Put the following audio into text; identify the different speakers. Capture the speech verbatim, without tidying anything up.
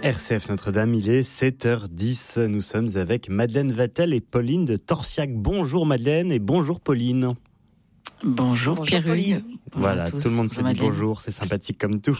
Speaker 1: R C F Notre-Dame, il est sept heures dix. Nous sommes avec Madeleine Vatel et Pauline de Torsiac. Bonjour Madeleine et bonjour Pauline.
Speaker 2: Bonjour, bonjour Pierre Pauline.
Speaker 1: Voilà, tout le monde se dit bonjour, c'est sympathique comme tout.